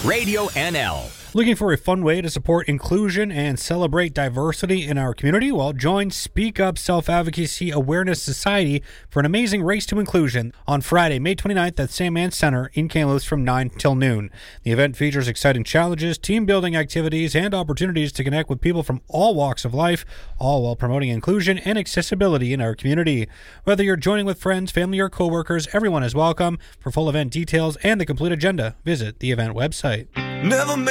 Radio NL. Looking for a fun way to support inclusion and celebrate diversity in our community? Well, join Speak Up Self-Advocacy Awareness Society for an amazing race to inclusion on Friday, May 29th at Sandman Center in Kamloops from 9 till noon. The event features exciting challenges, team-building activities, and opportunities to connect with people from all walks of life, all while promoting inclusion and accessibility in our community. Whether you're joining with friends, family, or coworkers, everyone is welcome. For full event details and the complete agenda, visit the event website. Never